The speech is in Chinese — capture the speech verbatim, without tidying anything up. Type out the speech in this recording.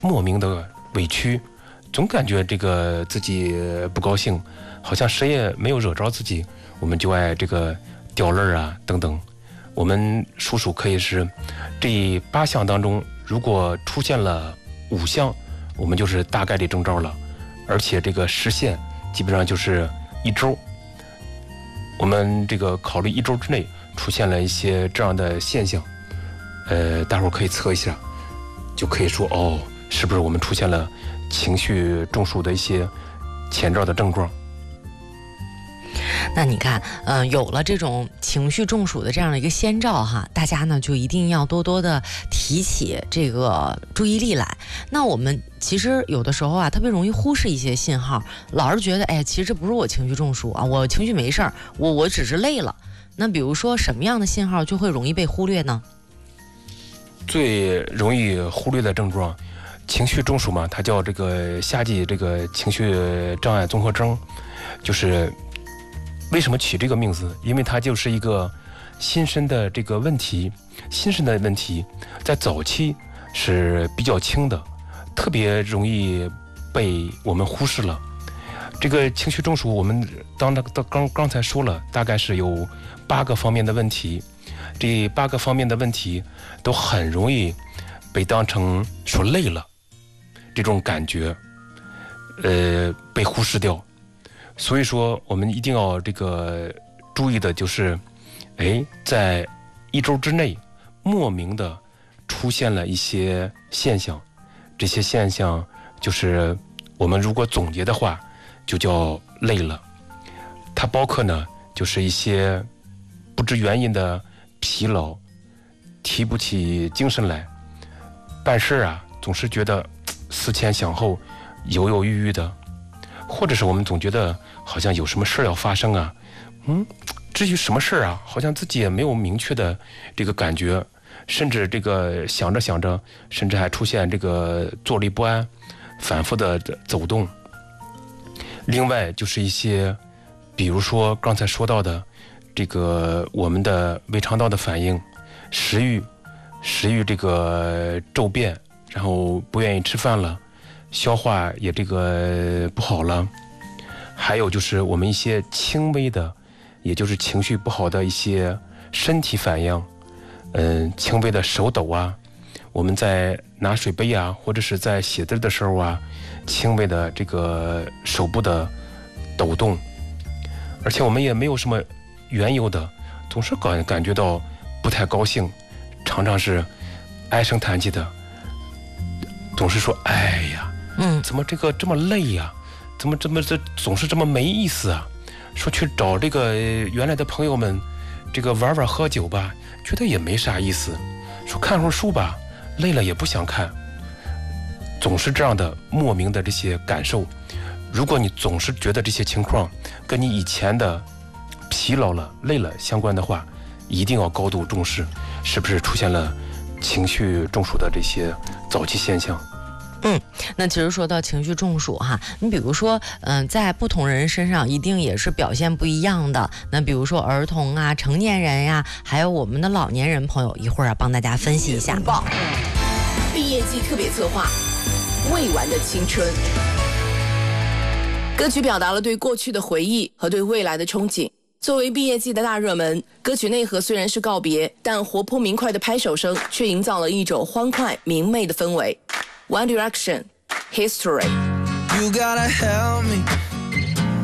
莫名的委屈，总感觉这个自己不高兴，好像谁也没有惹着自己，我们就爱这个掉泪啊等等。我们数数可以是这八项当中，如果出现了五项，我们就是大概率中招了，而且这个时限基本上就是一周。我们这个考虑一周之内出现了一些这样的现象，呃，大伙儿可以测一下，就可以说哦，是不是我们出现了情绪中暑的一些前兆的症状。 那你看，嗯、呃，有了这种情绪中暑的这样的一个先兆哈，大家呢就一定要多多的提起这个注意力来。那我们其实有的时候啊，特别容易忽视一些信号，老是觉得，哎，其实这不是我情绪中暑啊，我情绪没事儿，我我只是累了。那比如说什么样的信号就会容易被忽略呢？ 最容易忽略的症状，情绪中暑嘛，它叫这个夏季这个情绪障碍综合征，就是为什么取这个名字？因为它就是一个心身的这个问题，心身的问题在早期是比较轻的，特别容易被我们忽视了。这个情绪中暑，我们当当刚刚才说了，大概是有八个方面的问题，这八个方面的问题都很容易被当成说累了这种感觉，呃，被忽视掉。所以说，我们一定要这个注意的就是，哎，在一周之内，莫名的出现了一些现象，这些现象就是我们如果总结的话，就叫累了。它包括呢，就是一些不知原因的疲劳，提不起精神来，办事啊总是觉得思前想后，犹犹豫豫的。或者是我们总觉得好像有什么事要发生啊，嗯，至于什么事啊，好像自己也没有明确的这个感觉，甚至这个想着想着，甚至还出现这个坐立不安，反复的走动。另外就是一些，比如说刚才说到的这个我们的胃肠道的反应，食欲，食欲这个骤变，然后不愿意吃饭了。消化也这个不好了，还有就是我们一些轻微的，也就是情绪不好的一些身体反应，嗯，轻微的手抖啊，我们在拿水杯啊，或者是在写字的时候啊，轻微的这个手部的抖动，而且我们也没有什么缘由的，总是感感觉到不太高兴，常常是唉声叹气的，总是说哎呀。 嗯， 怎么这个这么累呀、啊？怎么这么这总是这么没意思啊？说去找这个原来的朋友们，这个玩玩喝酒吧，觉得也没啥意思。说看会儿书吧，累了也不想看。总是这样的莫名的这些感受。如果你总是觉得这些情况跟你以前的疲劳了、累了相关的话，一定要高度重视，是不是出现了情绪中暑的这些早期现象？ 嗯，那其实说到情绪中暑哈，你比如说，嗯、呃，在不同人身上一定也是表现不一样的。那比如说儿童啊、成年人呀、啊，还有我们的老年人朋友，一会儿啊帮大家分析一下。 报毕业季特别策划《未完的青春》，歌曲表达了对过去的回忆和对未来的憧憬。作为毕业季的大热门，歌曲内核虽然是告别，但活泼明快的拍手声却营造了一种欢快明媚的氛围。One Direction, History. You gotta help me